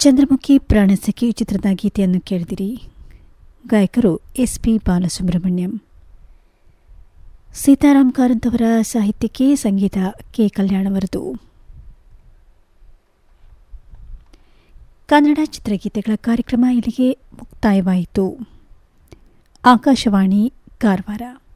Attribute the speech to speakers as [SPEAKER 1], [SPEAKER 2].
[SPEAKER 1] ಚಂದ್ರಮುಖಿ ಪ್ರಾಣಸಖಿ ಚಿತ್ರದ ಗೀತೆಯನ್ನು ಕೇಳಿದಿರಿ. ಗಾಯಕರು ಎಸ್.ಪಿ. ಬಾಲಸುಬ್ರಹ್ಮಣ್ಯಂ. ಸೀತಾರಾಮ್ ಕಾರಂತ್ ಅವರ ಸಾಹಿತ್ಯಕ್ಕೆ ಸಂಗೀತ ಕೆ. ಕಲ್ಯಾಣವರದು. ಕನ್ನಡ ಚಿತ್ರಗೀತೆಗಳ ಕಾರ್ಯಕ್ರಮ ಇಲ್ಲಿಗೆ ಮುಕ್ತಾಯವಾಯಿತು. ಆಕಾಶವಾಣಿ ಕಾರವಾರ.